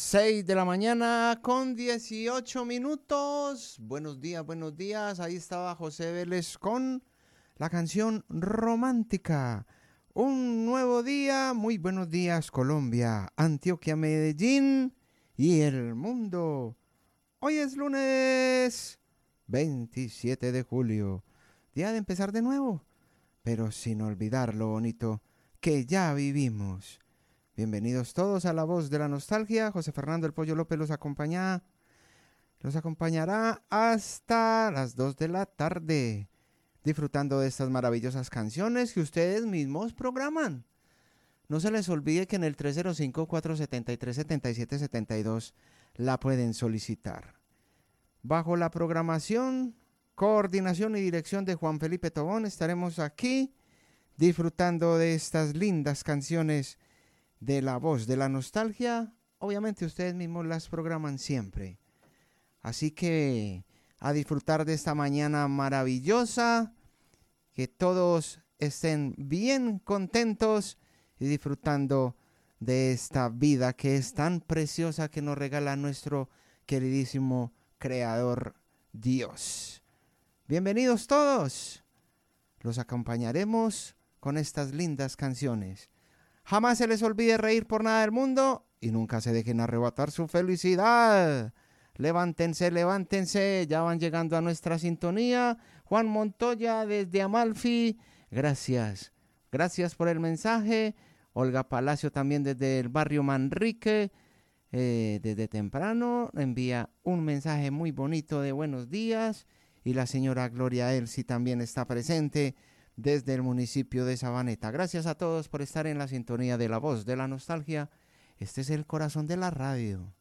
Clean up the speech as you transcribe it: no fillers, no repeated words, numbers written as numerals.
6 de la mañana con 18 minutos. Buenos días, buenos días. Ahí estaba José Vélez con la canción Romántica. Un nuevo día. Muy buenos días, Colombia, Antioquia, Medellín y el mundo. Hoy es lunes 27 de julio. Día de empezar de nuevo, pero sin olvidar lo bonito que ya vivimos. Bienvenidos todos a La Voz de la Nostalgia. José Fernando El Pollo López los acompañará hasta las 2 de la tarde, disfrutando de estas maravillosas canciones que ustedes mismos programan. No se les olvide que en el 305-473-7772 la pueden solicitar. Bajo la programación, coordinación y dirección de Juan Felipe Tobón, estaremos aquí disfrutando de estas lindas canciones de La Voz de la Nostalgia. Obviamente ustedes mismos las programan siempre. Así que a disfrutar de esta mañana maravillosa. Que todos estén bien contentos y disfrutando de esta vida que es tan preciosa que nos regala nuestro queridísimo Creador Dios. Bienvenidos todos. Los acompañaremos con estas lindas canciones. Jamás se les olvide reír por nada del mundo y nunca se dejen arrebatar su felicidad. Levántense, levántense, ya van llegando a nuestra sintonía. Juan Montoya desde Amalfi, gracias. Gracias por el mensaje. Olga Palacio también desde el barrio Manrique, desde temprano, envía un mensaje muy bonito de buenos días. Y la señora Gloria Elsi también está presente desde el municipio de Sabaneta. Gracias a todos por estar en la sintonía de La Voz de la Nostalgia. Este es el corazón de la radio.